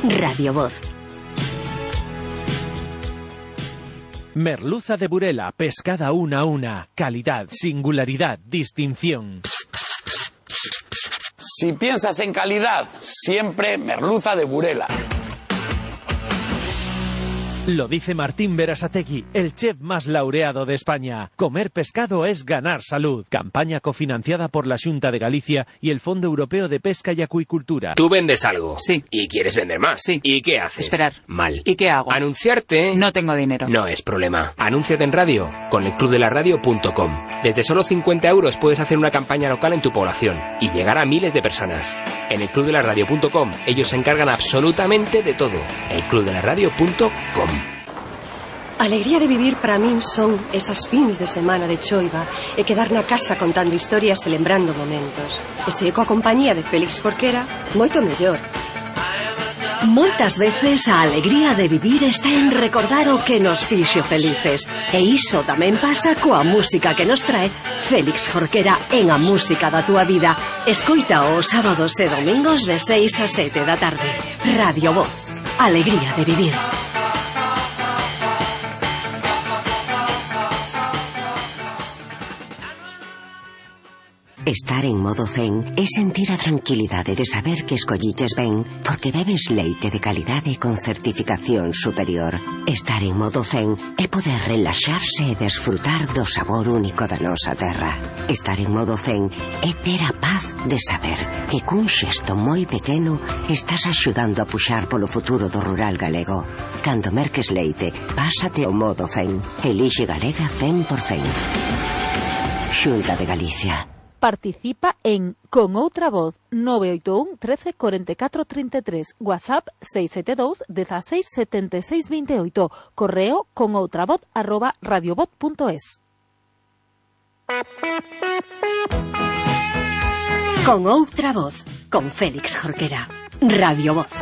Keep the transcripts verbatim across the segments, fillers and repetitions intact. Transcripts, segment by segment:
Radio Voz. Merluza de Burela, pescada una a una. Calidad, singularidad, distinción. Si piensas en calidad, siempre merluza de Burela. Lo dice Martín Berasategui, el chef más laureado de España. Comer pescado es ganar salud. Campaña cofinanciada por la Xunta de Galicia y el Fondo Europeo de Pesca y Acuicultura. Tú vendes algo. Sí. Y quieres vender más. Sí. ¿Y qué haces? Esperar. Mal. ¿Y qué hago? Anunciarte. No tengo dinero. No es problema. Anúnciate en radio con el club de la radio punto com. Desde solo cincuenta euros puedes hacer una campaña local en tu población y llegar a miles de personas. En el club de la radio punto com ellos se encargan absolutamente de todo. el club de la radio punto com. A alegría de vivir para min son esas fins de semana de choiva e quedar na casa contando historias e lembrando momentos. E se coa compañía de Félix Jorquera, moito mellor. Moitas veces a alegría de vivir está en recordar o que nos fixo felices. E iso tamén pasa coa música que nos trae Félix Jorquera en A Música da Túa Vida. Escoita os sábados e domingos de seis a sete da tarde. Radio Voz. Alegría de vivir. Estar en modo zen é sentir a tranquilidade de saber que escolliches ben porque bebes leite de calidade con certificación superior. Estar en modo zen é poder relaxarse e desfrutar do sabor único da nosa terra. Estar en modo zen é ter a paz de saber que cun xesto moi pequeno estás axudando a puxar polo futuro do rural galego. Cando merques leite, pásate ao modo zen. Elixe Galega cen por cen. Xunta de Galicia. Participa en Con Outra Voz nove oito un, trece, cuarenta y cuatro, treinta y tres, WhatsApp seis siete dos, dieciséis, setenta y seis, veintiocho, correo conoutravoz arroba radiovoz punto es. Con Outra Voz, con Félix Jorquera, Radio Voz.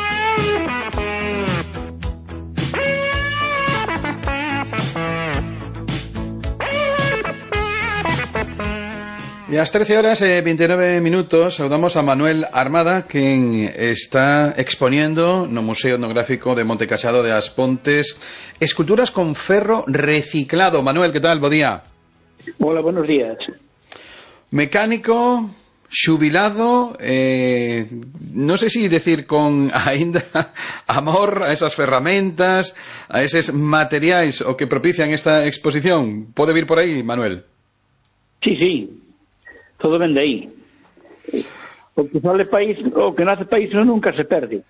Y a las trece horas e veintinueve minutos saudamos a Manuel Armada, quen está exponiendo no Museo Etnográfico de Monte Casado de As Pontes esculturas con ferro reciclado. Manuel, que tal? Bo día. Hola, buenos días. Mecánico, xubilado, eh, non sei si decir con aínda amor a esas ferramentas, a eses materiais o que propician esta exposición. Pode vir por aí, Manuel? Sí, sí. Todo ven de aí. O que sale país, o que nace país nunca se perde.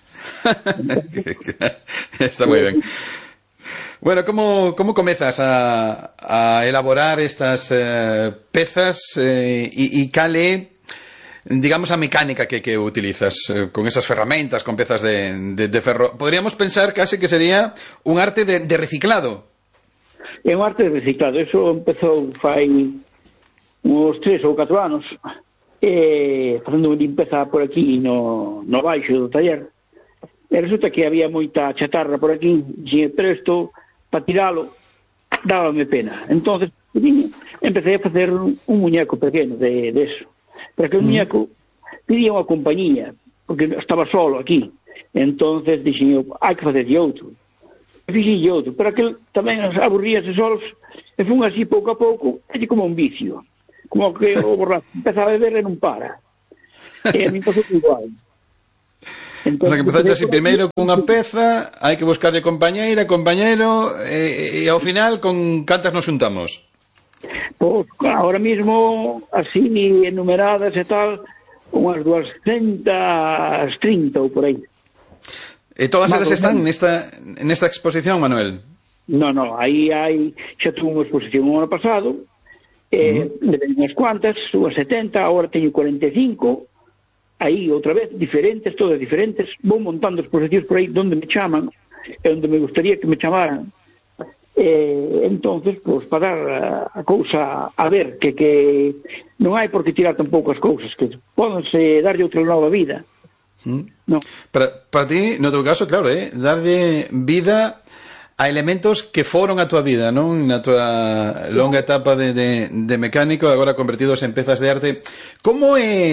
Está moi ben. Bueno, como, como comezas a, a elaborar estas eh, pezas eh, e, e cale, digamos, a mecánica que, que utilizas eh, con esas ferramentas, con pezas de, de, de ferro? Podríamos pensar casi que sería un arte de, de reciclado. É un arte de reciclado. Eso empezou fai uns tres ou catro anos, e facendo unha limpeza por aquí no, no baixo do taller, e resulta que había moita chatarra por aquí, pero isto, para tiralo, dábame pena. Entonces, empecé a facer un muñeco pequeno de, de eso. Pero aquel mm. muñeco pedía unha compañía, porque estaba solo aquí. Entonces, dixen eu, hai que facer de outro. E fixen de outro, pero aquel tamén aburríase solos, e fun así pouco a pouco, e como un vicio. Como que o borracho empezaba a beber e non para. E a mí pasou igual. Entón, o sea, que empezaste así primeiro cunha peza, hai que buscarle compañeira, compañero, e, e ao final con cantas nos xuntamos? Pois, ahora mismo, así enumeradas e tal, unhas doscientas trinta ou por aí. E todas elas están nesta, nesta exposición, Manuel? Non, non, aí hai, xa tuve unha exposición o ano pasado, eh, uh-huh. me teño unhas cuantas, unhas setenta, agora teño cuarenta e cinco, aí outra vez, diferentes, todas diferentes, vou montando exposicións por aí donde me chaman, e onde me gustaría que me chamaran, eh, entonces, pois, para dar a, a cousa a ver, que, que non hai por que tirar tampouco as cousas, que pódense darlle outra nova vida. Uh-huh. No. Para, para ti, no teu caso, claro, eh, darlle vida a elementos que foron a túa vida, non? Na túa longa etapa de, de, de mecánico, agora convertidos en pezas de arte. Como é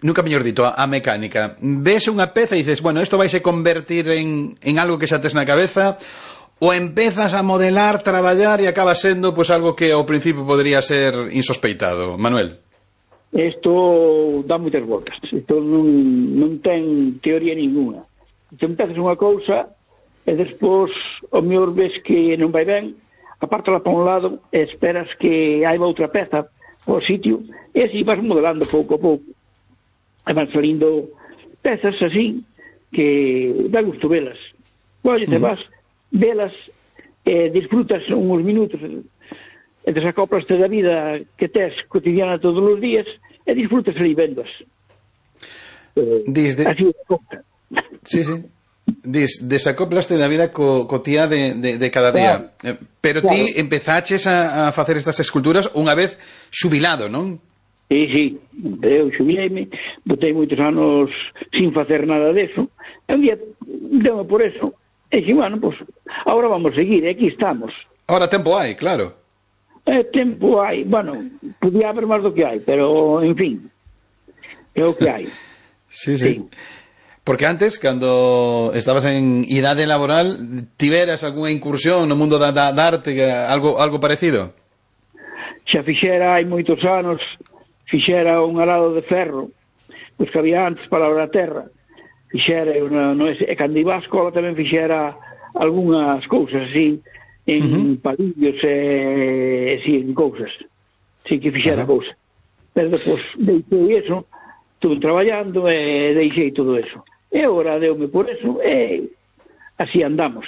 nunca mellor dito, a, a mecánica. Ves unha peza e dices, bueno, isto vaise convertir en, en algo que xa tes na cabeza, ou empezas a modelar, traballar e acaba sendo pues, algo que ao principio podría ser insospeitado. Manuel? Isto dá moitas voltas. Isto non, non ten teoría ninguna. Se empezas unha cousa e despois o mellor ves que non vai ben, apártala para un lado e esperas que haiba outra peza ao sitio e así vas modelando pouco a pouco e van salindo pezas así que dá gusto velas. Oye, te vas, velas e disfrutas uns minutos e desacoplaste da vida que tes cotidiana todos os días e disfrutas ali vendas. Eh, Desde... así é. Sí, sí. Dis, desacoplaste da vida co, co tía de, de, de cada día. Claro. Pero claro. Ti empezaches a, a facer estas esculturas unha vez xubilado, non? Sí, sí. Eu xubileime, botei moitos anos sin facer nada deso. E un día deu por eso. E dixi, bueno, pues, agora vamos a seguir, e aquí estamos. Ahora tempo hai, claro. Eh, tempo hai, bueno, podía haber máis do que hai, pero, en fin, é o que hai. Sí, sí. Sí. Porque antes, cando estabas en idade laboral, tiveras algunha incursión no mundo da, da, da arte, algo, algo parecido? Xa fixera hai moitos anos, fixera un arado de ferro, pois que había antes para a terra, fixera, no, no, e cando iba a escola tamén fixera algunhas cousas así, en uh-huh. palillos e, e si, en cousas. Si que fixera uh-huh. cousas. Pero depois deixei eso, estuve traballando e deixei todo eso. E agora deume por eso e así andamos.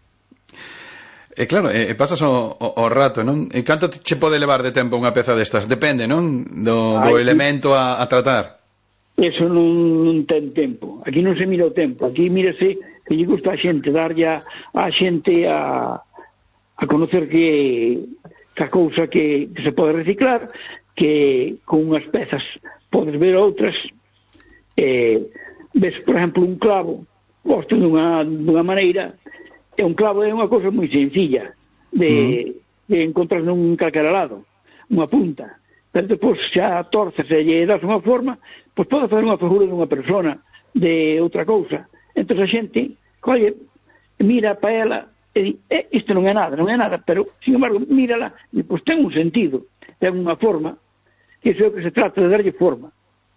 E claro, e pasas o, o, o rato, non? E canto che pode levar de tempo unha peza destas? Depende, non? Do, do Ay, elemento a, a tratar. Eso non, non ten tempo. Aquí non se mira o tempo. Aquí mírase que lle gusta a xente, darlle a, a xente a, a conocer que, que a cousa que, que se pode reciclar, que con unhas pezas podes ver outras. Eh, ves, por exemplo, un clavo posto dunha, dunha maneira, e un clavo é unha cousa moi sencilla de, uh-huh. de encontrar nun calquera lado, unha punta, pero depois xa torces e lle das unha forma, pois pode fazer unha figura dunha persona, de outra cousa. Entón a xente, colle, mira para ela e di, eh, isto non é nada, non é nada, pero, sin embargo, mírala e pois ten un sentido, ten unha forma, que iso é o que se trata de darlle forma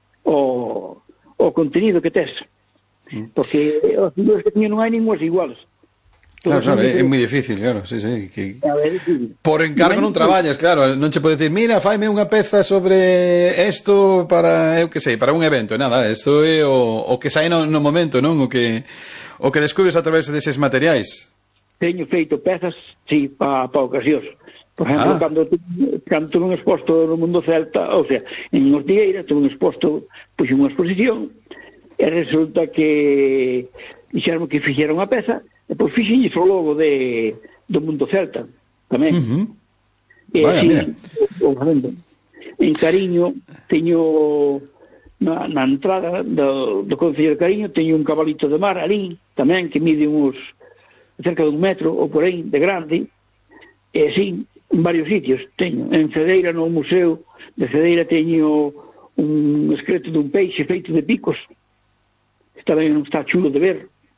o o contenido que tes, porque as figuras que teño non hai ninguas iguales. Claro, claro, é, é moi difícil, claro, sí, sí, que... Por encargo non traballas, claro, non che pode decir, mira, faime unha peza sobre isto para, eu que sei, para un evento, nada, isto é o, o que sai no, no momento, non? O que o que descubres a través deses materiais. Teño feito pezas, sí, para pa ocasións. Por exemplo, ah. cando, cando tuve un exposto no mundo celta, ou sea, en Ortigueira, tuve un exposto, pois unha exposición, e resulta que dixeron que fixeron a peza, e pois fixenlles o logo de, do mundo celta, tamén. Uh-huh. E Vaya, así, en Cariño, teño na, na entrada do, do Concello de Cariño, teño un cabalito de mar ali, tamén, que mide uns cerca de un metro, ou por aí, de grande, e así, en varios sitios teño. En Cedeira, no Museo de Cedeira, teño un esqueleto dun peixe feito de picos. Está ben, está chulo de ver.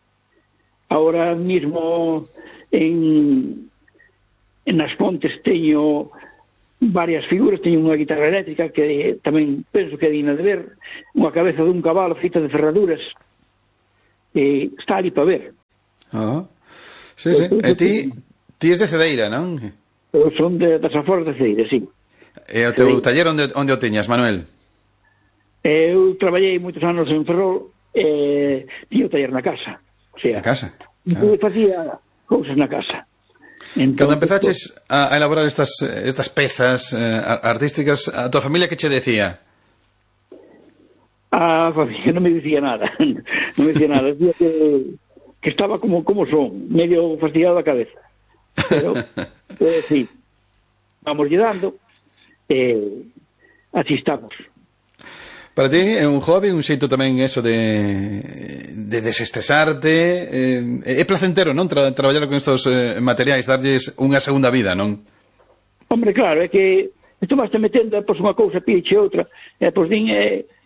Ahora mismo en, en As Pontes teño varias figuras, teño unha guitarra eléctrica que tamén penso que é digna de ver, unha cabeza dun cabalo feita de ferraduras, e está ali para ver. Ah, sí, sí. E ti, ti es de Cedeira, non? Eu son de, das aforas de Cedeira, sí. E o teu taller onde, onde o tiñas, Manuel? Eu traballei moitos anos en Ferrol e tiña o taller na casa. O sea, na casa? Eu facía cousas na casa. Entón, cando empezaches a, a elaborar estas, estas pezas eh, artísticas, a tua familia que che decía? A familia non me dicía nada. Non me dicía nada. Decía que, que estaba como, como son, medio fastidiado da cabeza. Pero, pues, sí, vamos llegando, eh, así estamos. Para ti é un hobby, un xeito tamén eso de, de desestresarte, eh, é placentero, non? Tra, traballar con estos eh, materiais, darlles unha segunda vida, non? Hombre, claro, é que isto vas te metendo, pois unha cousa piche outra, e pois din, eh,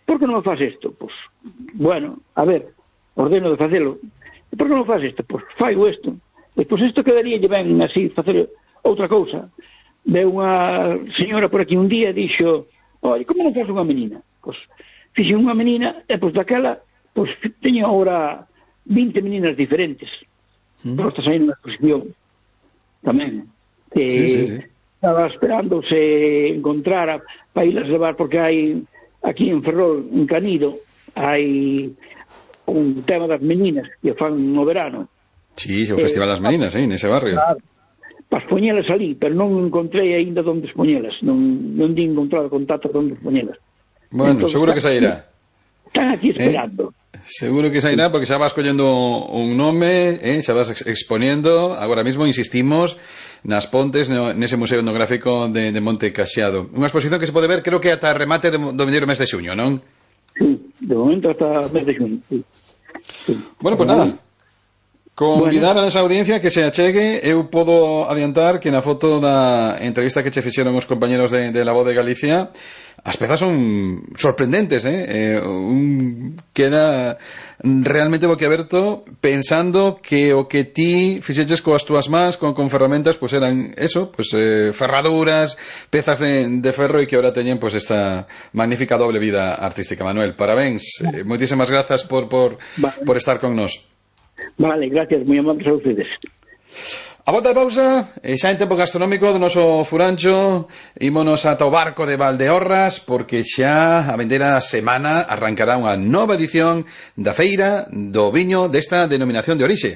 por que non me faz isto? Pois, bueno, a ver, ordeno de facelo. Por que non faz isto? Pois faigo isto. E pois isto quedaría ben así, facer outra cousa. Ve unha señora por aquí un día e dixo, oi, como non faz unha menina? Pois fixe unha menina e pois daquela, pois teño agora vinte meninas diferentes. Mm. Pero está saindo unha exposición tamén. E sí, sí, sí. Estaba esperando se encontrara para irlas levar, porque hai aquí en Ferrol, en Canido, hai un tema das meninas que fan no verano. Sí, o Festival eh, das Meninas, eh, nese barrio. Claro, para expoñelas ali, pero non encontrei aínda onde expoñelas, non, non di encontrado contacto onde expoñelas. Bueno, entón, seguro que sairá. Están aquí esperando. Eh, seguro que sairá, porque xa vas collendo un nome, eh, xa vas exponiendo. Agora mesmo insistimos nas Pontes, no, nese Museo Etnográfico de, de Monte Caxiado. Unha exposición que se pode ver, creo que ata remate de, do vindeiro mes de xuño, non? Sí, de momento ata mes de xuño, sí. Sí. Bueno, pues nada, convidar bueno. a esa audiencia que se achegue. Eu podo adiantar que na foto da entrevista que che fixeron os compañeros de, de La Voz de Galicia, as pezas son sorprendentes, eh? eh un, queda realmente boquiaberto pensando que o que ti fixeches coas túas mans, con, con ferramentas, pues eran eso, pues eh, ferraduras, pezas de, de ferro, e que ahora teñen pues esta magnífica doble vida artística. Manuel, parabéns, eh, moitísimas grazas por, por, vale. por estar con nos. Vale, gracias, moi amables a ustedes. A volta de pausa, e xa en tempo gastronómico do noso furancho, ímonos ata o barco de Valdeorras, porque xa a vindeira semana arrancará unha nova edición da feira do viño desta denominación de orixe.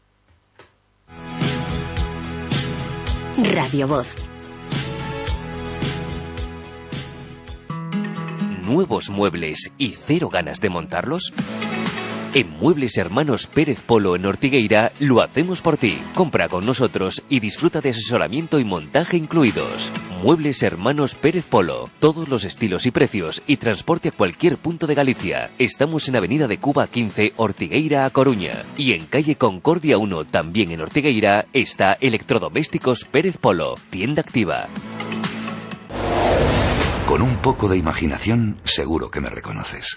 Radio Voz. ¿Nuevos muebles y cero ganas de montarlos? En Muebles Hermanos Pérez Polo en Ortigueira lo hacemos por ti. Compra con nosotros y disfruta de asesoramiento y montaje incluidos. Muebles Hermanos Pérez Polo. Todos los estilos y precios y transporte a cualquier punto de Galicia. Estamos en Avenida de Cuba quince, Ortigueira a Coruña. Y en Calle Concordia uno, también en Ortigueira, está Electrodomésticos Pérez Polo. Tienda activa. Con un poco de imaginación, seguro que me reconoces.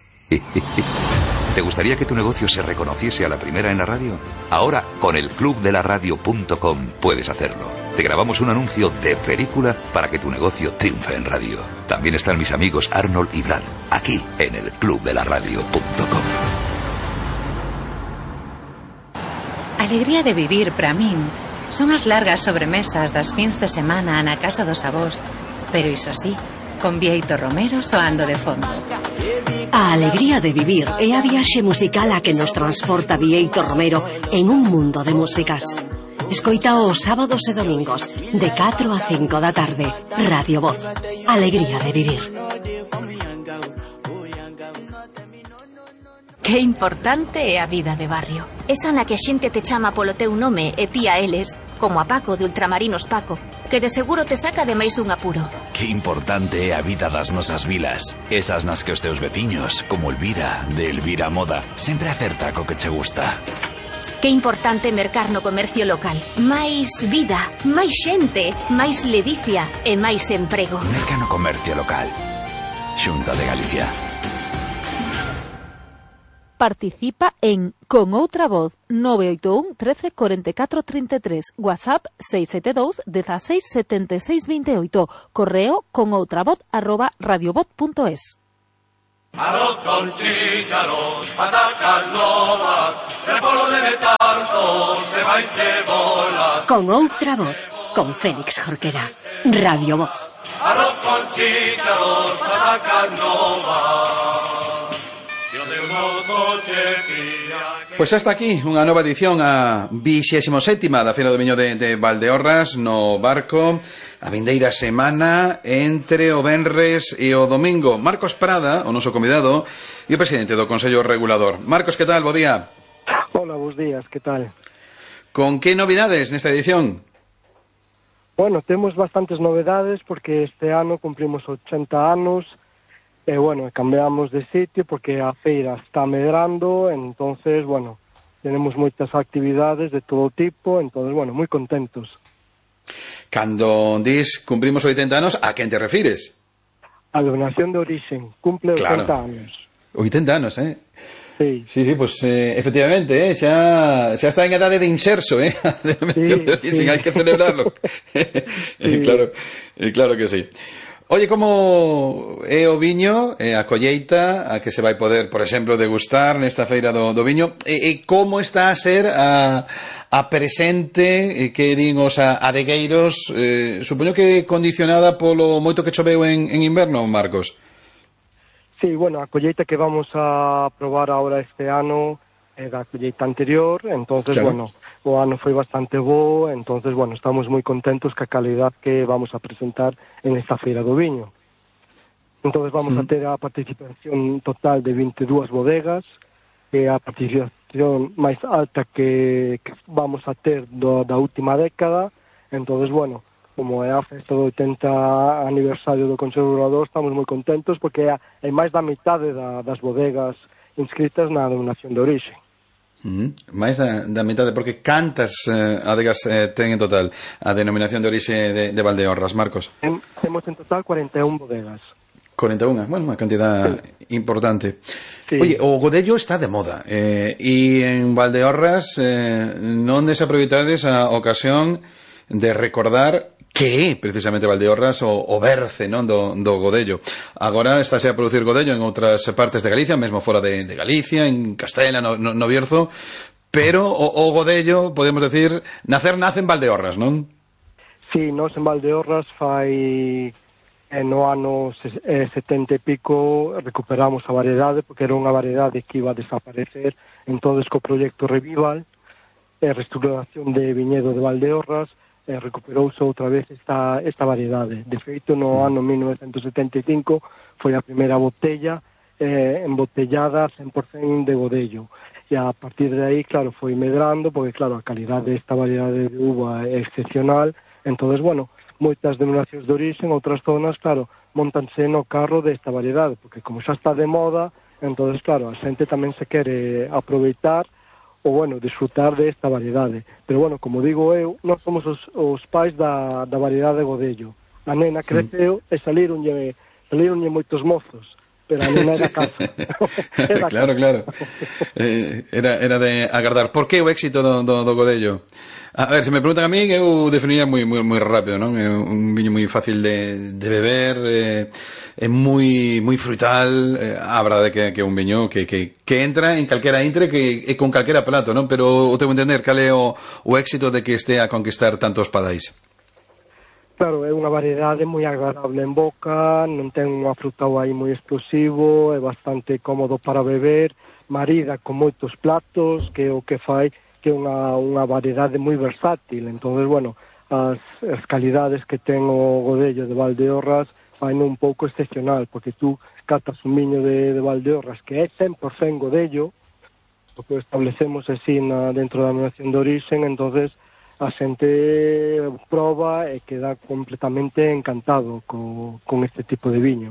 ¿Te gustaría que tu negocio se reconociese a la primera en la radio? Ahora, con el club de la radio punto com puedes hacerlo. Te grabamos un anuncio de película para que tu negocio triunfe en radio. También están mis amigos Arnold y Brad, aquí en el club de la radio punto com. Alegría de vivir, para min, son as largas sobremesas das fins de semana na casa dos avós, pero iso sí, con Bieito Romero soando de fondo. A alegría de vivir é a viaxe musical a que nos transporta Bieito Romero en un mundo de músicas. Escoita os sábados e domingos de catro a cinco da tarde. Radio Voz. Alegría de vivir. Que importante é a vida de barrio. Esa na que a xente te chama polo teu nome e ti a eles, como a Paco de Ultramarinos Paco, que de seguro te saca de máis dun apuro. Que importante é a vida das nosas vilas. Esas nas que os teus veciños, como Elvira, de Elvira Moda, sempre acerta co que che gusta. Que importante mercar no comercio local. Máis vida, máis xente, máis ledicia e máis emprego. Merca no comercio local. Xunta de Galicia. Participa en Con Outra Voz nove oito un, trece, cuarenta y cuatro, treinta y tres, WhatsApp seis siete dos, dieciséis, setenta y seis, veintiocho, correo conoutravoz arroba radiovoz punto es. Arroz con chícharos, patacas novas, el polo de tanto, se va y cebolas. Con Outra Voz, con Félix Jorquera, Radio Voz. Arroz con chícharos, patacas novas. Pois hasta aquí unha nova edición, a vixésima sétima da Feira do Viño de, de Valdeorras no barco, a vindeira semana entre o venres e o domingo. Marcos Prada, o noso convidado, e o presidente do Consello Regulador. Marcos, que tal? Bo día. Hola, bos días, que tal? Con que novidades nesta edición? Bueno, temos bastantes novedades porque este ano cumprimos ochenta anos. E, bueno, cambiamos de sitio porque a feira está medrando, entonces, bueno, tenemos moitas actividades de todo tipo, entonces, bueno, moi contentos. Cando dis cumprimos oitenta anos, a quen te refires? A denominación de origen cumple Claro. oitenta anos. oitenta anos, eh? Sí. Sí, sí, pues eh, efectivamente, eh, xa, xa está en edade de inserso, eh? Sí, sí. Hai que celebrarlo. Eh, claro, eh, claro que sí. Oye, como é o viño, é a colleita, a que se vai poder, por exemplo, degustar nesta feira do, do viño, e, e como está a ser a, a presente e que din os adegueiros, eh, supoño que condicionada polo moito que choveu en, en inverno, Marcos? Sí, bueno, a colleita que vamos a probar ahora este ano é da colleita anterior, entonces, Claro. bueno, o ano foi bastante bo, entonces, bueno, estamos moi contentos ca calidad que vamos a presentar en esta feira do viño. Entonces vamos Mm. a ter a participación total de vinte e dúas bodegas, que é a participación máis alta que, que vamos a ter do, da última década, entonces, bueno, como é a festa do oitenta aniversario do Consello Regulador, estamos moi contentos porque é, é máis da metade da, das bodegas inscritas na denominación de orixe. Uh -huh. máis da, da metade, porque cantas eh, adegas eh, ten en total a denominación de orixe de, de Valdeorras, Marcos? Tem, temos en total cuarenta e un bodegas. cuarenta y uno, bueno, unha cantidad sí. importante. Sí. Oye, o godello está de moda, eh, e en Valdeorras eh, non desaproveitades a ocasión de recordar que é precisamente Valdeorras o, o berce, non, do, do godello. Agora estáse a producir godello en outras partes de Galicia, mesmo fora de, de Galicia, en Castela, no, no, no Bierzo, pero o, o godello, podemos decir, nacer nace en Valdeorras, non? Sí, nós en Valdeorras fai eh, no ano eh, setenta e pico recuperamos a variedade, porque era unha variedade que iba a desaparecer, entonces co proxecto Revival, eh, restauración de viñedo de Valdeorras, eh, recuperouse outra vez esta, esta variedade. De feito, no ano mil novecientos setenta e cinco foi a primeira botella eh, embotellada cen por cento de godello. E a partir de aí, claro, foi medrando, porque, claro, a calidade desta variedade de uva é excepcional. Entonces, bueno, moitas denominacións de orixe en outras zonas, claro, montanse no carro desta variedade, porque como xa está de moda, entonces, claro, a xente tamén se quere aproveitar ou, bueno, disfrutar desta variedade. Pero, bueno, como digo eu, nós somos os, os pais da, da variedade de godello. A nena creceu e salironlle, salironlle moitos mozos, pero a nena era casa. Era claro, casa. claro. Eh, era, era de agardar. Por que o éxito do, do, do godello? A ver, se me preguntan a mí, eu definiría moi, moi, moi rápido, non? É un viño moi fácil de, de beber, eh, é moi, moi frutal, eh, a verdade que, que é un viño que, que, que entra en calquera intre que, e con calquera plato, non? Pero o tengo que entender cal é o, o éxito de que este a conquistar tantos padais. Claro, é unha variedade moi agradable en boca, non ten unha frutao aí moi explosivo, é bastante cómodo para beber, marida con moitos platos, que é o que fai que é unha, unha variedade moi versátil. Entonces, bueno, as, as calidades que ten o godello de Valdeorras faino un pouco excepcional, porque tú catas un viño de, de Valdeorras que é cen por cento godello, o que establecemos así na, dentro da denominación de orixen, entonces a xente proba e queda completamente encantado co, con este tipo de viño.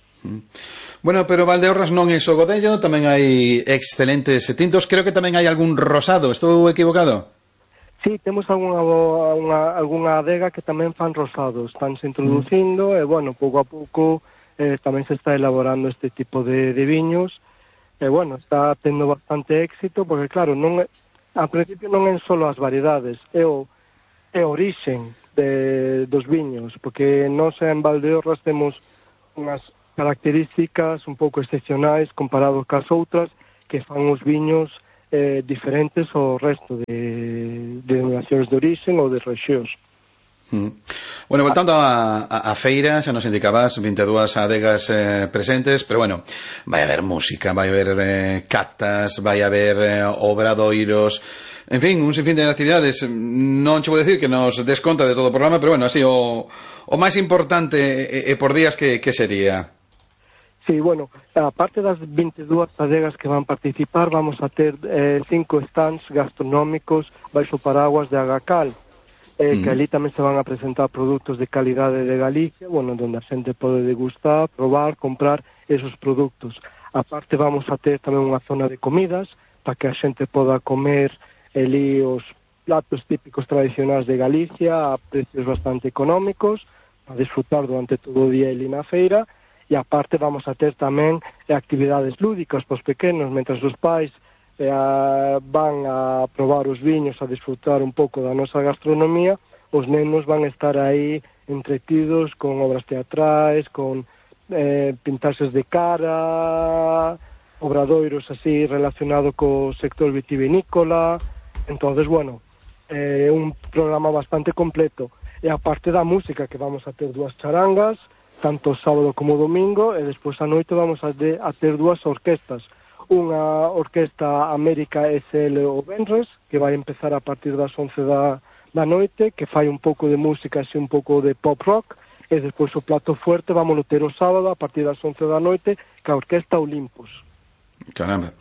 Bueno, pero Valdeorras non é só godello, tamén hai excelentes tintos, creo que tamén hai algún rosado, estou equivocado? Sí, temos algunha, unha, algunha adega que tamén fan rosados, estánse introducindo mm. e, bueno, pouco a pouco eh, tamén se está elaborando este tipo de, de viños e, bueno, está tendo bastante éxito porque, claro, non é, a principio non é só as variedades, é o, é o orixen de, dos viños, porque nós en Valdeorras temos unhas características un pouco excepcionais comparados cas outras que fan os viños eh, diferentes ao resto de, de denominacións de orixen ou de rexións. Mm. Bueno, voltando a, a, a feira, xa nos indicabas vinte e dúas adegas eh, presentes, pero bueno, vai haber música, vai haber eh, catas, vai haber eh, obradoiros, en fin, un sinfín de actividades. Non che vou decir que nos desconta de todo o programa, pero bueno, así o, o máis importante e, e por días que, que sería? Sí, bueno, aparte das vinte e dúas adegas que van participar, vamos a ter eh, cinco stands gastronómicos baixo paraguas de Agacal, eh, mm. que ali tamén se van a presentar produtos de calidade de Galicia, bueno, donde a xente pode degustar, probar, comprar esos produtos. Aparte vamos a ter tamén unha zona de comidas, para que a xente poda comer ali os platos típicos tradicionais de Galicia a precios bastante económicos, a disfrutar durante todo o día ali na feira. E aparte vamos a ter tamén actividades lúdicas para os pequenos, mentras os pais eh, van a probar os viños, a disfrutar un pouco da nosa gastronomía, os nenos van a estar aí entretidos con obras teatrais, con eh, pintaxes de cara, obradoiros así relacionado co sector vitivinícola. Entonces, bueno, é eh, un programa bastante completo. E aparte da música, que vamos a ter dúas charangas, tanto sábado como domingo, e despois a noite vamos a, de, a ter dúas orquestas. Unha orquesta América S L o Benres, que vai empezar a partir das once da, da noite, que fai un pouco de música, así un pouco de pop rock, e despois o plato fuerte vamos a ter o sábado a partir das once da noite, que a orquesta Olympus. Caramba.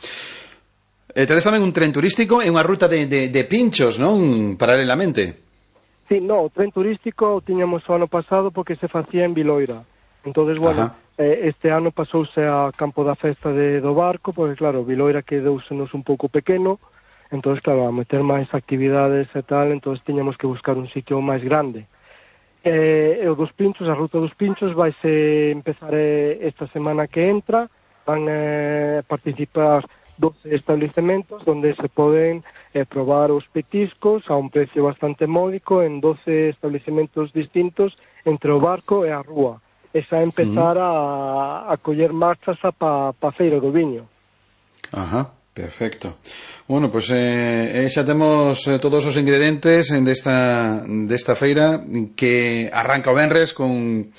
E tedes tamén un tren turístico e unha ruta de, de, de pinchos, non? Paralelamente. Sí, no, o tren turístico o tiñamos o ano pasado porque se facía en Viloira. Entonces, bueno, eh, este ano pasouse a campo da festa de, do barco, porque claro, Viloira quedousenos un pouco pequeno, entonces claro, a meter máis actividades e tal, entonces tiñamos que buscar un sitio máis grande. Eh, e o dos pinchos, a ruta dos pinchos vaise empezar eh, esta semana que entra, van a eh, participar doce establecementos donde se poden eh, probar os petiscos a un precio bastante módico en doce establecementos distintos entre o barco e a rúa. E xa empezar a, a coller marchas pa, pa feira do viño. Ajá, perfecto. Bueno, pues eh, xa temos eh, todos os ingredientes desta, desta feira que arranca o venres con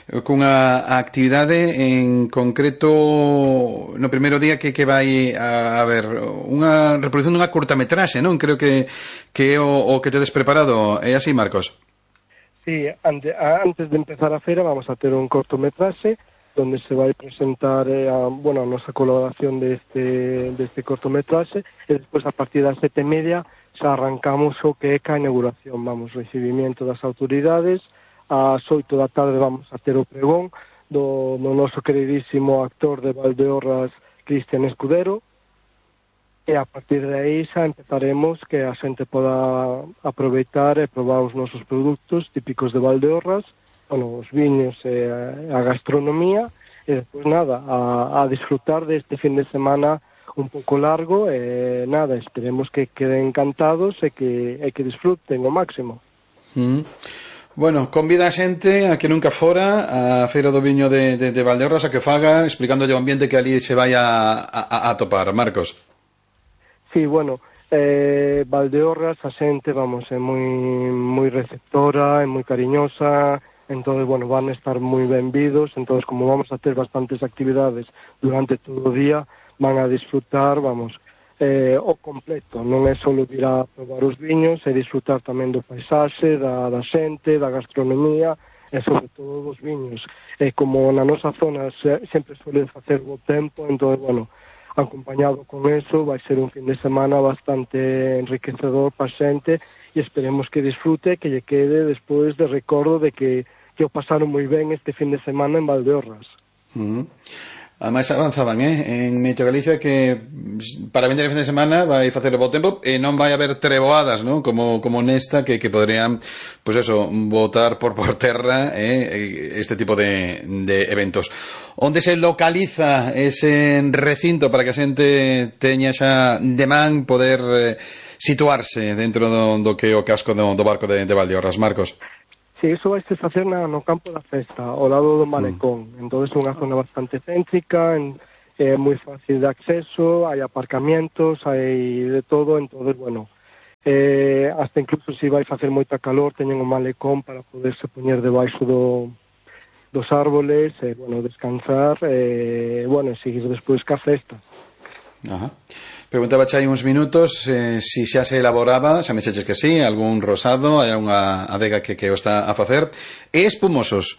cunha actividade en concreto no primeiro día que, que vai a, a ver unha reproducción dunha curtametraxe, non? Creo que, que é o, o que tedes preparado. É así, Marcos? Sí, ante, antes de empezar a feira vamos a ter un cortometraxe donde se vai presentar eh, a, bueno, a nosa colaboración deste, deste cortometraxe e despois a partir das sete e media xa arrancamos o que é a inauguración, vamos, recibimiento das autoridades. Ás oito da tarde vamos a ter o pregón do, do noso queridísimo actor de Valdeorras, Cristian Escudero, e a partir de aí xa empezaremos que a xente poda aproveitar e probar os nosos produtos típicos de Valdeorras, bueno, os viños e a, a gastronomía, e despois nada, a, a disfrutar deste fin de semana un pouco largo, e nada, esperemos que queden encantados e que, e que disfruten o máximo. Mm. Bueno, convida a xente a que nunca fora a Feira do Viño de, de, de Valdeorras a que faga, explicándolle o ambiente que ali se vai a, a, a topar. Marcos. Sí, bueno, eh, Valdeorras a xente, vamos, é moi, moi receptora, é moi cariñosa, entón, bueno, van a estar moi benvidos, entón, como vamos a ter bastantes actividades durante todo o día, van a disfrutar, vamos, Eh, o completo, non é só vir a probar os viños, é disfrutar tamén do paisaxe, da, da xente, da gastronomía e sobre todo dos viños. E como na nosa zona se, sempre suele facer bo tempo, entón, bueno, acompañado con eso vai ser un fin de semana bastante enriquecedor para a xente e esperemos que disfrute, que lle quede despois de recordo de que, que o pasaron moi ben este fin de semana en Valdeorras. Mm-hmm. Ademais avanzaban, eh, en Meteo Galicia que para vender el fin de semana vai facer o bo tempo e non vai haber treboadas, ¿no? Como, como nesta que, que podrían, pues eso, botar por, por terra eh, este tipo de, de eventos. Onde se localiza ese recinto para que a xente teña xa de man poder eh, situarse dentro do, do que o casco do, do barco de, de Valdeorras, Marcos? Sí, iso vai se facer na, no campo da festa, ao lado do malecón. Mm. Entón, é unha zona bastante céntrica, en, é moi fácil de acceso, hai aparcamientos, hai de todo. Entón, bueno, eh, hasta incluso se vai facer moita calor, teñen un malecón para poderse poñer debaixo do, dos árboles, e, bueno, descansar, e, bueno, e seguir despois ca festa. Ajá. Preguntaba xa hai uns minutos eh, si xa se elaboraba, xa me xeches que sí, algún rosado, hai unha adega que, que o está a facer. E espumosos,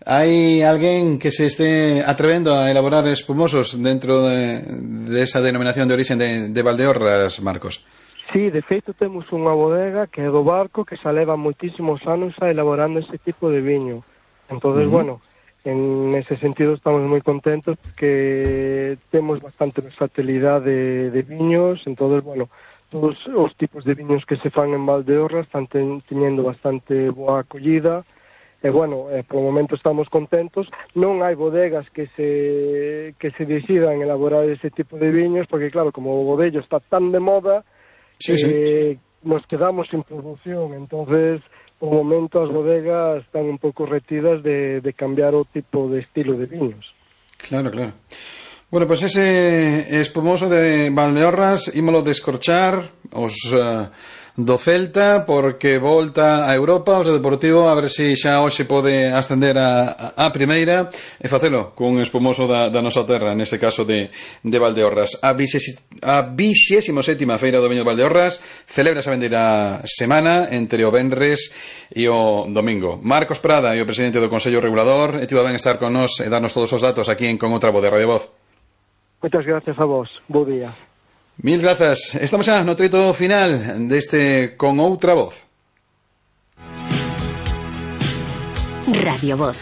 hai alguén que se este atrevendo a elaborar espumosos dentro de, de esa denominación de origen de, de Valdeorras, Marcos? Sí, de feito temos unha bodega que é do barco que xa leva moitísimos anos a elaborando ese tipo de viño. Entón, uh-huh. bueno, en ese sentido estamos moi contentos porque temos bastante versatilidade de, de viños, entonces, bueno, todos os tipos de viños que se fan en Valdeorras están ten, teñendo bastante boa acollida, e bueno, eh, por o momento estamos contentos. Non hai bodegas que se que se decidan elaborar ese tipo de viños, porque claro, como o bodello está tan de moda, sí, eh, sí. nos quedamos sin producción, entonces por o momento as bodegas están un pouco retidas de, de cambiar o tipo de estilo de viños. Claro, claro. Bueno, pues ese espumoso de Valdeorras ímolo descorchar os uh, do Celta, porque volta a Europa, os do Deportivo, a ver se xa hoxe pode ascender a, a, a primeira e facelo cun espumoso da, da nosa terra, neste caso de, de Valdeorras. A vixésima sétima feira do viño de Valdeorras celebra esa vendeira semana entre o venres e o domingo. Marcos Prada e o presidente do Consello Regulador estivo ben estar con nós e darnos todos os datos aquí en Con Outra Voz de Radio Voz. Moitas gracias a vos, bo día. Mil grazas. Estamos xa no treito final deste Con Outra Voz. Radio Voz.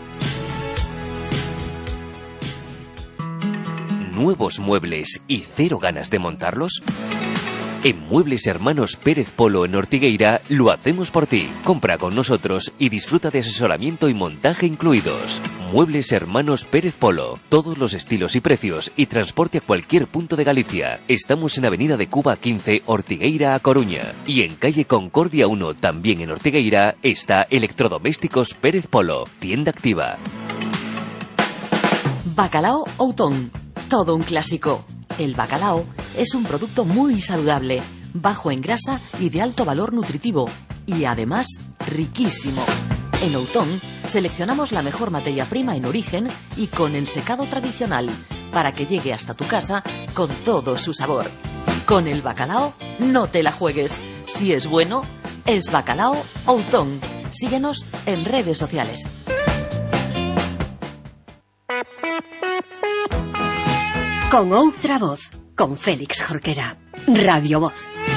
¿Nuevos muebles y cero ganas de montarlos? En Muebles Hermanos Pérez Polo en Ortigueira lo hacemos por ti. Compra con nosotros y disfruta de asesoramiento y montaje incluidos. Muebles Hermanos Pérez Polo. Todos los estilos y precios y transporte a cualquier punto de Galicia. Estamos en Avenida de Cuba quince, Ortigueira a Coruña. Y en Calle Concordia uno, también en Ortigueira, está Electrodomésticos Pérez Polo. Tienda activa. Bacalao Outón. Todo un clásico. El bacalao es un producto muy saludable, bajo en grasa y de alto valor nutritivo, y además riquísimo. En Outón seleccionamos la mejor materia prima en origen y con ensecado tradicional, para que llegue hasta tu casa con todo su sabor. Con el bacalao no te la juegues. Si es bueno, es Bacalao Outón. Síguenos en redes sociales. Con Outra Voz, con Félix Jorquera. Radio Voz.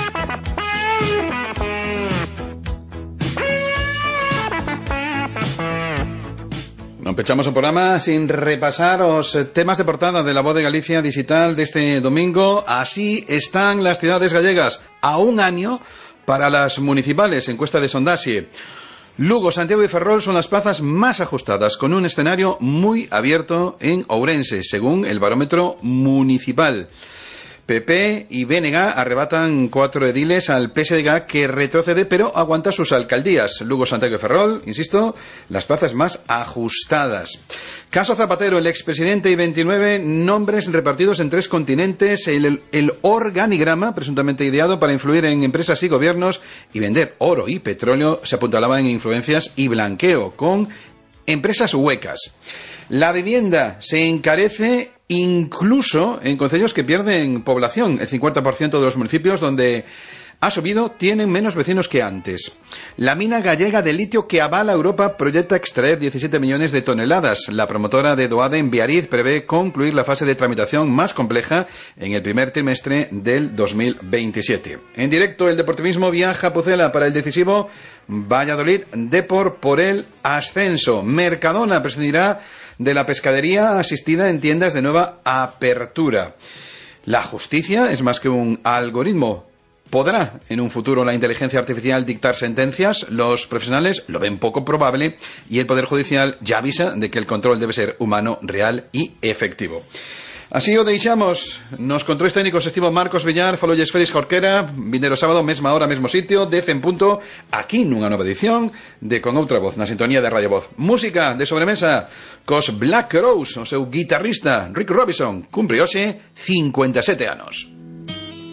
Non pechamos o programa sin repasar os temas de portada de La Voz de Galicia digital deste domingo. Así están las ciudades gallegas a un año para las municipales, encuesta de Sondaxe. Lugo, Santiago y Ferrol son las plazas más ajustadas, con un escenario muy abierto en Ourense, según el barómetro municipal. P P y B N G arrebatan cuatro ediles al P S D G, que retrocede pero aguanta sus alcaldías. Lugo, Santiago y Ferrol, insisto, las plazas más ajustadas. Caso Zapatero, el expresidente y veintinueve nombres repartidos en tres continentes. El, el organigrama, presuntamente ideado para influir en empresas y gobiernos y vender oro y petróleo, se apuntalaba en influencias y blanqueo con empresas huecas. La vivienda se encarece incluso en concellos que pierden población. El cincuenta por ciento de los municipios donde ha subido tienen menos vecinos que antes. La mina gallega de litio que avala Europa proyecta extraer diecisiete millones de toneladas. La promotora de Doade en Biarritz prevé concluir la fase de tramitación más compleja en el primer trimestre del dos mil veintisiete. En directo, el deportivismo viaja a Pucela para el decisivo Valladolid Depor por el ascenso. Mercadona prescindirá de la pescadería asistida en tiendas de nueva apertura. La justicia es más que un algoritmo. ¿Podrá en un futuro la inteligencia artificial dictar sentencias? Los profesionales lo ven poco probable y el Poder Judicial ya avisa de que el control debe ser humano, real y efectivo. Así o deixamos. Nos controles técnicos estivo Marcos Villar, falolles Félix Jorquera. Vindeiro sábado, mesma hora, mesmo sitio, dez en punto, aquí nunha nova edición de Con Outra Voz, na sintonía de Radio Voz. Música de sobremesa cos Black Crowes, o seu guitarrista Rick Robinson, cumpre hoxe cincuenta e sete anos.